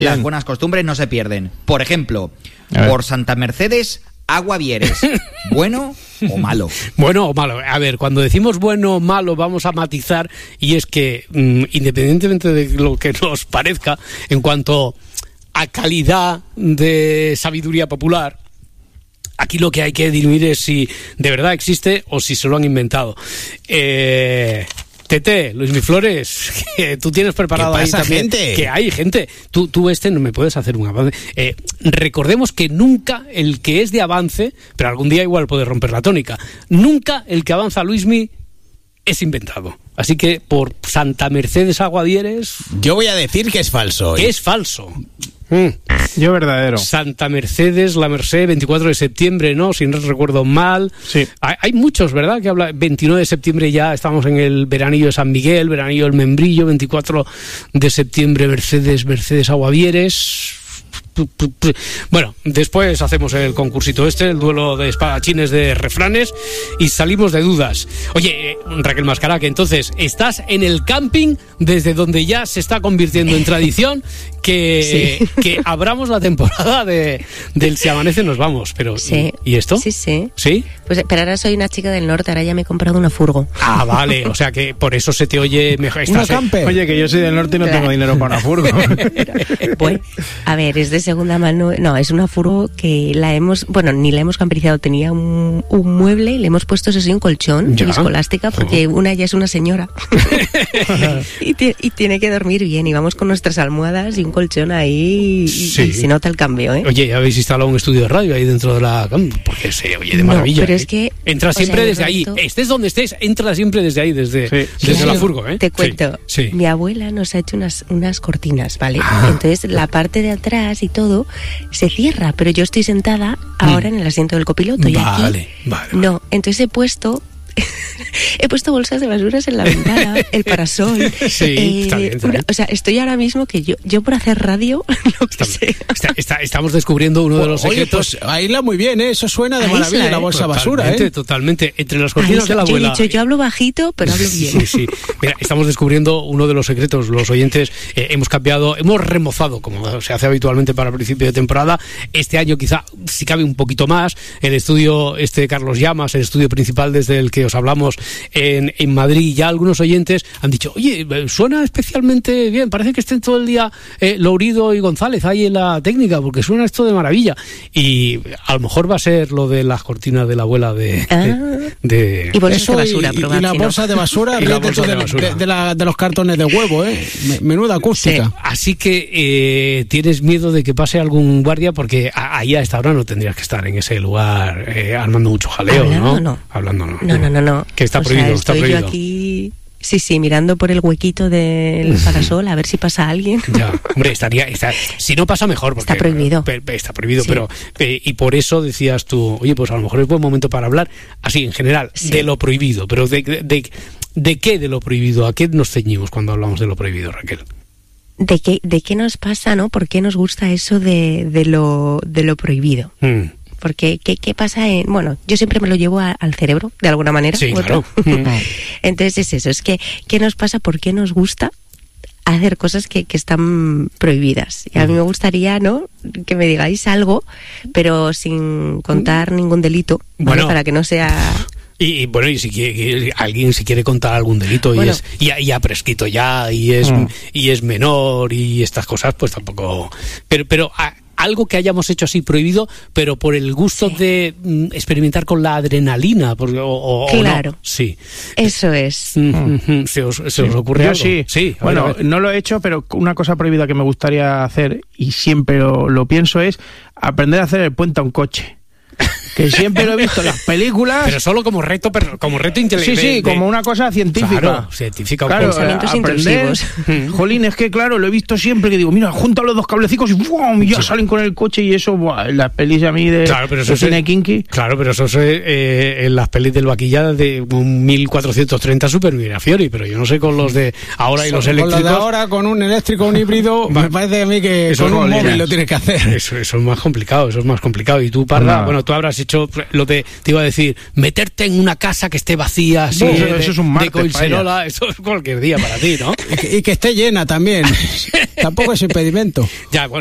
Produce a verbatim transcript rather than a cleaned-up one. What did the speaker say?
Bien. Las buenas costumbres no se pierden. Por ejemplo, por Santa Mercedes, agua Vieres. ¿Bueno o malo? Bueno o malo. A ver, cuando decimos bueno o malo vamos a matizar, y es que mmm, independientemente de lo que nos parezca en cuanto a calidad de sabiduría popular, aquí lo que hay que diluir es si de verdad existe o si se lo han inventado. Eh... Tete, Luis Mi Flores, que tú tienes preparado ¿Qué pasa, ahí también, gente? que hay gente. Tú, tú este no me puedes hacer un avance. Eh, recordemos que nunca el que es de avance, pero algún día igual puede romper la tónica, nunca el que avanza Luismi es inventado. Así que por Santa Mercedes Aguadieres... Yo voy a decir que es falso. Que es falso. Mm. Yo verdadero. Santa Mercedes, la Merced, veinticuatro de septiembre, ¿no? Si no recuerdo mal. Sí. Hay, hay muchos, ¿verdad? Que habla. veintinueve de septiembre ya estamos en el veranillo de San Miguel, veranillo del Membrillo. veinticuatro de septiembre, Mercedes, Mercedes Aguavieres. Bueno, después hacemos el concursito este, el duelo de espadachines de refranes, y salimos de dudas. Oye, Raquel Mascará, que entonces estás en el camping desde donde ya se está convirtiendo en tradición que, sí. que abramos la temporada de del Si Amanece Nos Vamos. Pero sí. ¿y esto? Sí, sí. ¿Sí? Pues, pero ahora soy una chica del norte, ahora ya me he comprado una furgo. Ah, vale, o sea que por eso se te oye mejor. Una camper. Oye, que yo soy del norte y no claro. tengo dinero para una furgo. Bueno, a ver, es de segunda mano. No, es una furgo que la hemos, bueno, ni la hemos camperizado, tenía un, un mueble y le hemos puesto eso sí un colchón ¿Ya? y escolástica, porque oh. una ya es una señora y, t- y tiene que dormir bien, y vamos con nuestras almohadas y un colchón ahí y, sí. y se nota el cambio, ¿eh? Oye, ¿ya habéis instalado un estudio de radio ahí dentro de la cama? Porque se oye de maravilla. No, pero ¿eh? es que entra siempre o sea, desde ahí, rato... estés donde estés, entra siempre desde ahí, desde, sí. desde sí, la sí. furgo, ¿eh? Te cuento, sí, sí. mi abuela nos ha hecho unas, unas cortinas, ¿vale? Ah. Entonces la parte de atrás y todo se cierra, pero yo estoy sentada ahora mm. en el asiento del copiloto y vale, aquí vale, vale. no, entonces he puesto he puesto bolsas de basuras en la ventana, el parasol. Sí, eh, está bien, está bien. Una, o sea, estoy ahora mismo que yo, yo por hacer radio, lo que está, sea. Está, está, estamos descubriendo uno de los Oye, secretos. Pues ahí muy bien, ¿eh? Eso suena de Ahí maravilla, isla, la ¿eh? bolsa Totalmente, basura, ¿eh? Totalmente, entre las cortinas de la abuela. Yo he dicho, yo hablo bajito, pero hablo bien. Sí, sí. Mira, estamos descubriendo uno de los secretos. Los oyentes eh, hemos cambiado, hemos remozado, como se hace habitualmente para el principio de temporada. Este año quizá, si cabe un poquito más, el estudio este de Carlos Llamas, el estudio principal desde el que os hablamos en, en Madrid, ya algunos oyentes han dicho, oye, suena especialmente bien, parece que estén todo el día eh, Lourido y González ahí en la técnica, porque suena esto de maravilla. Y a lo mejor va a ser lo de las cortinas de la abuela de... Ah, de, de... Y bolsas Eso de basura, y, y la bolsa de basura, y la de, bolsa de, de, basura. De, de, la, de los cartones de huevo, ¿eh? Menuda acústica. Sí. Así que eh, tienes miedo de que pase algún guardia, porque a, ahí a esta hora no tendrías que estar en ese lugar eh, armando mucho jaleo, Hablando, ¿no? no. Hablando no. No, no, no, no. Que está o prohibido, sea, está estoy prohibido. Yo aquí, sí, sí, mirando por el huequito del parasol a ver si pasa alguien. Ya, hombre, estaría, está, si no pasa mejor, porque está prohibido. Pe, pe, está prohibido, sí. pero eh, y por eso decías tú, oye, pues a lo mejor es buen momento para hablar, así en general, sí. de lo prohibido, pero de, de, de, de qué de lo prohibido, ¿a qué nos ceñimos cuando hablamos de lo prohibido, Raquel? ¿De qué, de qué nos pasa, no? ¿Por qué nos gusta eso de, de, lo, de lo prohibido? Mm. Porque, ¿qué, ¿qué pasa en...? Bueno, yo siempre me lo llevo a, al cerebro, de alguna manera. Sí, claro. Entonces es eso, es que, ¿qué nos pasa? ¿Por qué nos gusta hacer cosas que, que están prohibidas? Y a mí me gustaría, ¿no?, que me digáis algo, pero sin contar ningún delito, ¿vale? Bueno. Para que no sea... Y, y bueno, y si quiere, alguien si quiere contar algún delito bueno. y es y, y ha prescrito ya y es mm. y es menor y estas cosas, pues tampoco. Pero pero a, algo que hayamos hecho así prohibido, pero por el gusto sí. de mm, experimentar con la adrenalina, porque, o, o, claro. O no. Sí. Eso es. Mm. ¿Se os, se sí. os ocurre Yo algo? sí. Sí. A bueno, ver, a ver. no lo he hecho, pero una cosa prohibida que me gustaría hacer y siempre lo, lo pienso es aprender a hacer el puente a un coche. Que siempre lo he visto en las películas. Pero solo como reto, pero como reto intelectual. Sí, sí, de, como una cosa científica. Claro, científica. Claro, pensamientos aprender, intrusivos. Jolín, es que claro, lo he visto siempre que digo, mira, junta los dos cablecicos y ¡bum! Ya sí. salen con el coche y eso, buah, en las pelis a mí de, claro, pero eso de cine es, kinky. Claro, pero eso es eh, en las pelis del vaquilla de un mil cuatrocientos treinta Super Mirafiori, pero yo no sé con los de ahora y so, los eléctricos. Con los de ahora, con un eléctrico, un híbrido, me parece a mí que eso con un jolines. móvil lo tienes que hacer. Eso, eso es más complicado, eso es más complicado. Y tú, Parda, no. bueno, tú habrás hecho lo de, te iba a decir, meterte en una casa que esté vacía, así, Bueno, eso- de, eso es un de martes para Collserola, eso es cualquier día para ti, ¿no? Y que, y que esté llena también. Tampoco es impedimento. Ya, bueno.